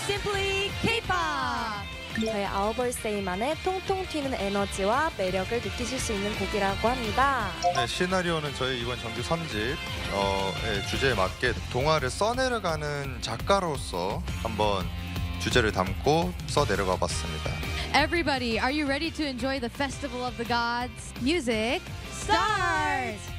Simply K-pop. 저희 아워벌세이만의 통통 튀는 에너지와 매력을 느끼실 수 있는 곡이라고 합니다. 네, 시나리오는 저희 이번 정규 3집의 주제에 맞게 동화를 써내려가는 작가로서 한번 주제를 담고 써내려가 봤습니다. Everybody, are you ready to enjoy the Festival of the Gods? Music, start!